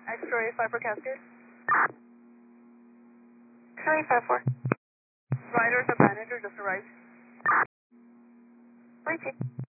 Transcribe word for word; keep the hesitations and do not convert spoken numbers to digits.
X-ray five four Cascade. X-ray five four. Rider, the manager just arrived. Waiting.